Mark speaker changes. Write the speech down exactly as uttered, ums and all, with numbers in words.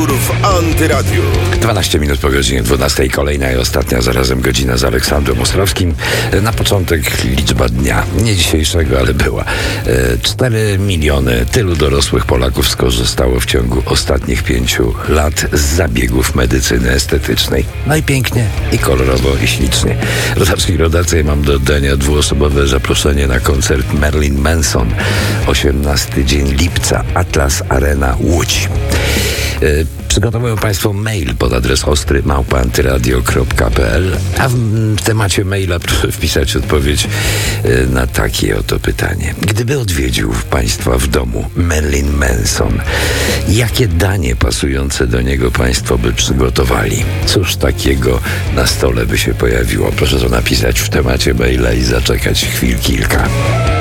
Speaker 1: w Antyradiu.
Speaker 2: dwanaście minut po godzinie dwunastej, kolejna i ostatnia zarazem godzina z Aleksandrem Ostrowskim. Na początek liczba dnia, nie dzisiejszego, ale była. cztery miliony tylu dorosłych Polaków skorzystało w ciągu ostatnich pięciu lat z zabiegów medycyny estetycznej. No i pięknie, i kolorowo, i ślicznie. Rodaczki, rodacy, ja mam do oddania dwuosobowe zaproszenie na koncert Marilyn Manson. osiemnasty dzień lipca, Atlas Arena, Łódź. Yy, przygotowują Państwo mail pod adres ostry małpa antyradio kropka p l, a w, w temacie maila proszę wpisać odpowiedź yy, na takie oto pytanie. Gdyby odwiedził Państwa w domu Marilyn Manson, jakie danie pasujące do niego Państwo by przygotowali? Cóż takiego na stole by się pojawiło? Proszę to napisać w temacie maila i zaczekać chwil kilka.